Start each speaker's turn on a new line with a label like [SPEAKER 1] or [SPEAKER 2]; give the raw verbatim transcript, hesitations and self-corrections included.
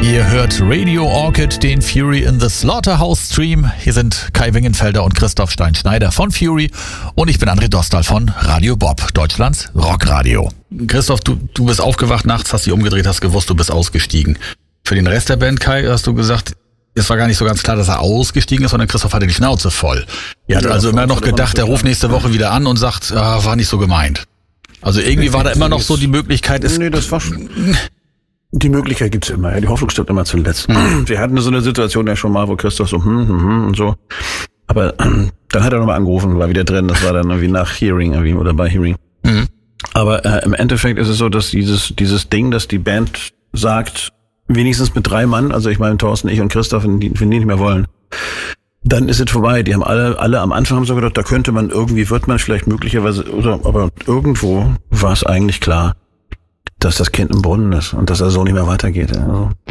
[SPEAKER 1] Ihr hört Radio Orchid, den Fury in the Slaughterhouse Stream. Hier sind Kai Wingenfelder und Christoph Stein-Schneider von Fury und ich bin André Dostal von Radio Bob, Deutschlands Rockradio. Christoph, du, du bist aufgewacht nachts, hast dich umgedreht, hast gewusst, du bist ausgestiegen. Für den Rest der Band, Kai, hast du gesagt, es war gar nicht so ganz klar, dass er ausgestiegen ist, sondern Christoph hatte die Schnauze voll. Ihr hattet ja, also immer noch gedacht, er ruft nächste Woche wieder an und sagt, ah, war nicht so gemeint. Also irgendwie war da immer noch so die Möglichkeit, es...
[SPEAKER 2] Nee, das war schon... Die Möglichkeit gibt's immer, ja. Die Hoffnung stirbt immer zuletzt. Mhm. Wir hatten so eine Situation ja schon mal, wo Christoph so hm, hm, hm und so. Aber ähm, dann hat er nochmal angerufen, war wieder drin. Das war dann irgendwie nach Hearing irgendwie oder bei Hearing. Mhm. Aber äh, im Endeffekt ist es so, dass dieses dieses Ding, dass die Band sagt, wenigstens mit drei Mann, also ich meine Thorsten, ich und Christoph, wenn die, wenn die nicht mehr wollen, dann ist es vorbei. Die haben alle alle am Anfang haben so gedacht, da könnte man irgendwie, wird man vielleicht möglicherweise, oder aber irgendwo war es eigentlich klar, dass das Kind im Brunnen ist und dass er so nicht mehr weitergeht. Also